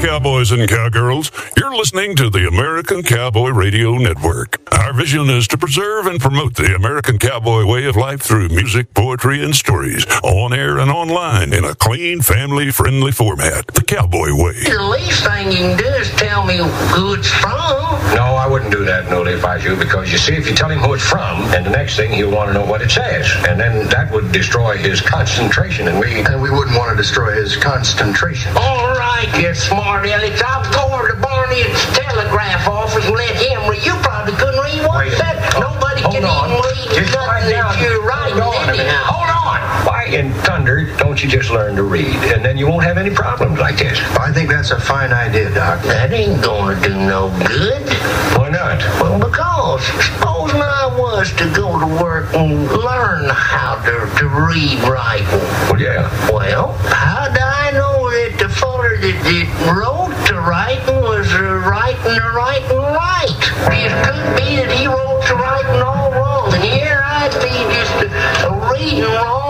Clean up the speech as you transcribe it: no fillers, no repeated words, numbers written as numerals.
cowboys and cowgirls. You're listening to the American Cowboy Radio Network. Our vision is to preserve and promote the American cowboy way of life through music, poetry, and stories, on air and online in a clean, family-friendly format. The Cowboy Way. The least thing you can do is tell me who it's from. No, I wouldn't do that, Noli, if I was you, because you see, if you tell him who it's from, and the next thing he'll want to know what it says, and then that would destroy his concentration, and we wouldn't want to destroy his concentration. All right, you smart Alex. I'll go over to Barney's telegraph office and let him read. You probably couldn't read one set. Nobody can even read nothing that you're writing anyhow. Hold on. Why in thunder don't you just learn to read, and then you won't have any problems like this? I think that's a fine idea, Doc. That ain't gonna do no good. Why not? Well, because supposing I was to go to work and learn how to read writing. Well, yeah. Well, how do I know that the feller that wrote the writing was writing the writing right? It could be that he wrote the writing all wrong, and here I'd be just reading wrong.